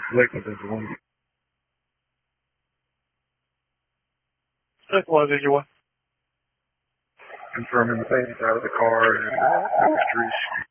Lakeland is the one. Lakeland is your one. Confirming the baby's out of the car and street.